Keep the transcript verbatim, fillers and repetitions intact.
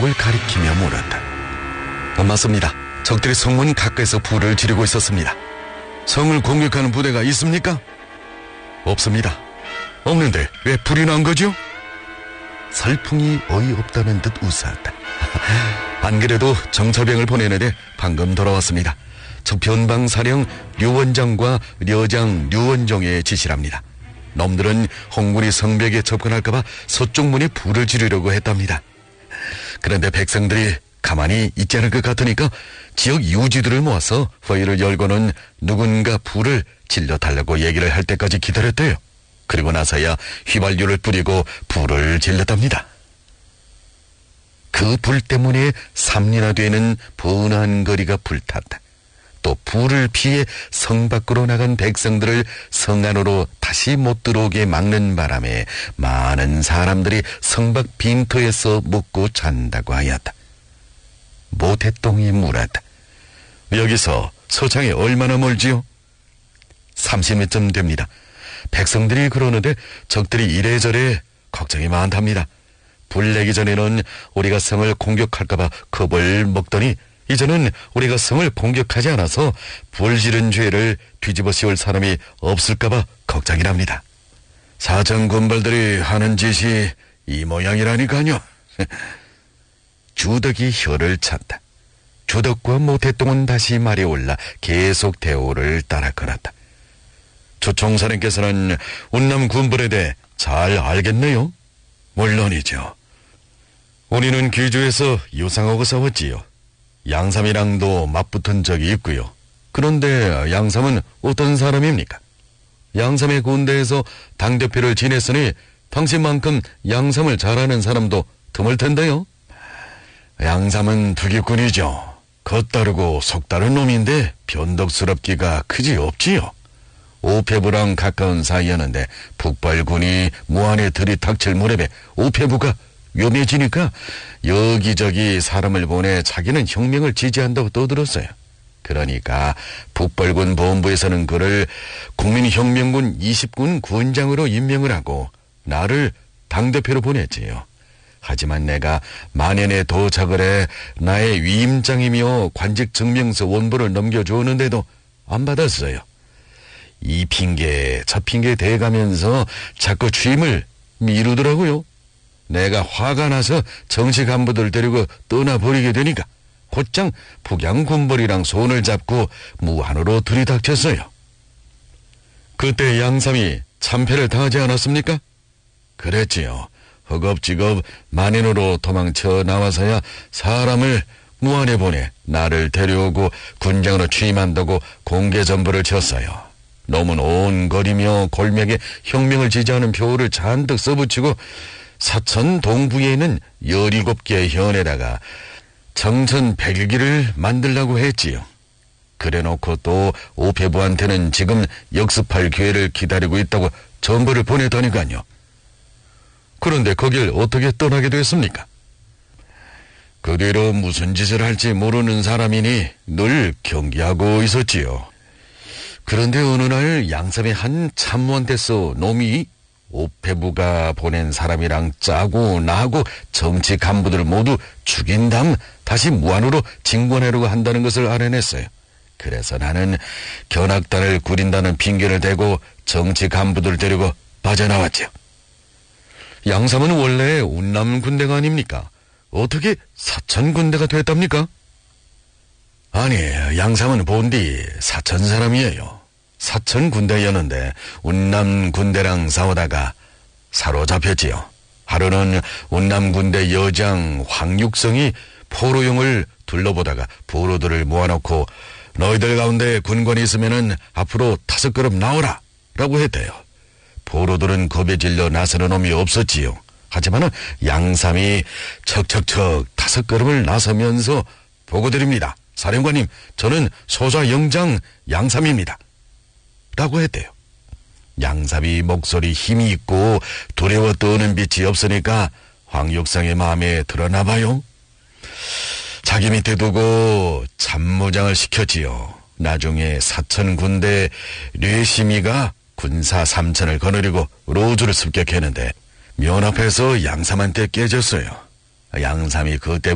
동쪽을 가리키며 물었다. 아, 맞습니다. 적들이 성문 가까이서 불을 지르고 있었습니다. 성을 공격하는 부대가 있습니까? 없습니다. 없는데 왜 불이 난 거죠? 설풍이 어이없다는 듯 웃었다. 안 그래도 정찰병을 보내는데 방금 돌아왔습니다. 저 변방사령 류원장과 려장 류원종의 지시랍니다. 놈들은 홍군이 성벽에 접근할까봐 서쪽 문에 불을 지르려고 했답니다. 그런데 백성들이 가만히 있지 않을 것 같으니까 지역 유지들을 모아서 회의를 열고는 누군가 불을 질러달라고 얘기를 할 때까지 기다렸대요. 그리고 나서야 휘발유를 뿌리고 불을 질렀답니다. 그 불 때문에 삼 리나 되는 번화한 거리가 불탔다. 또 불을 피해 성 밖으로 나간 백성들을 성 안으로 다시 못 들어오게 막는 바람에 많은 사람들이 성 밖 빈터에서 먹고 잔다고 하였다. 모태똥이 물었다. 여기서 서창에 얼마나 멀지요? 삼십 리쯤 됩니다. 백성들이 그러는데 적들이 이래저래 걱정이 많답니다. 불 내기 전에는 우리가 성을 공격할까봐 겁을 먹더니 이제는 우리가 성을 공격하지 않아서 불 지른 죄를 뒤집어 씌울 사람이 없을까봐 걱정이랍니다. 사정 군벌들이 하는 짓이 이 모양이라니까요. 주덕이 혀를 찼다. 주덕과 모태똥은 다시 말이 올라 계속 대오를 따라 걸었다. 조총사령께서는 운남 군벌에 대해 잘 알겠네요. 물론이죠. 우리는 귀주에서 유상하고 싸웠지요. 양삼이랑도 맞붙은 적이 있고요. 그런데 양삼은 어떤 사람입니까? 양삼의 군대에서 당대표를 지냈으니 당신만큼 양삼을 잘 아는 사람도 드물 텐데요. 양삼은 투기꾼이죠. 겉다르고 속다른 놈인데 변덕스럽기가 크지 없지요. 오폐부랑 가까운 사이였는데 북발군이 무안에 들이닥칠 무렵에 오폐부가 위험해지니까 여기저기 사람을 보내 자기는 혁명을 지지한다고 떠들었어요. 그러니까 북발군 본부에서는 그를 국민혁명군 이십 군 군장으로 임명을 하고 나를 당대표로 보냈지요. 하지만 내가 만연에 도착을 해 나의 위임장이며 관직 증명서 원본을 넘겨주었는데도 안 받았어요. 이 핑계 저 핑계 대가면서 자꾸 취임을 미루더라고요. 내가 화가 나서 정치 간부들 데리고 떠나버리게 되니까 곧장 북양군벌이랑 손을 잡고 무한으로 들이닥쳤어요. 그때 양삼이 참패를 당하지 않았습니까? 그랬지요. 허겁지겁 만인으로 도망쳐 나와서야 사람을 무안에 보내 나를 데려오고 군장으로 취임한다고 공개 전보를 쳤어요. 놈은 온 거리며 골맥에 혁명을 지지하는 표를 잔뜩 써붙이고 사천 동부에 있는 열일곱 개의 현에다가 정천 백일기를 만들라고 했지요. 그래놓고 또 오폐부한테는 지금 역습할 기회를 기다리고 있다고 전보를 보내더니까요. 그런데 거길 어떻게 떠나게 됐습니까? 그 뒤로 무슨 짓을 할지 모르는 사람이니 늘 경계하고 있었지요. 그런데 어느 날 양삼의 한 참모한테서 놈이 오폐부가 보낸 사람이랑 짜고 나하고 정치 간부들 모두 죽인 다음 다시 무안으로 진권하려고 한다는 것을 알아냈어요. 그래서 나는 견학단을 꾸린다는 핑계를 대고 정치 간부들 데리고 빠져나왔죠. 양삼은 원래 운남 군대가 아닙니까? 어떻게 사천 군대가 됐답니까? 아니, 양삼은 본디 사천 사람이에요. 사천 군대였는데 운남 군대랑 싸우다가 사로잡혔지요. 하루는 운남 군대 여장 황육성이 포로용을 둘러보다가 포로들을 모아놓고 너희들 가운데 군관이 있으면은 앞으로 다섯 걸음 나오라 라고 했대요. 포로들은 겁에 질려 나서는 놈이 없었지요. 하지만은 양삼이 척척척 다섯 걸음을 나서면서 보고드립니다. 사령관님, 저는 소좌 영장 양삼입니다. 라고 했대요. 양삼이 목소리 힘이 있고 두려워 떠는 빛이 없으니까 황육성의 마음에 드러나 봐요. 자기 밑에 두고 참모장을 시켰지요. 나중에 사천 군대 뇌심이가 군사 삼천을 거느리고 로주를 습격했는데 면 앞에서 양삼한테 깨졌어요. 양삼이 그때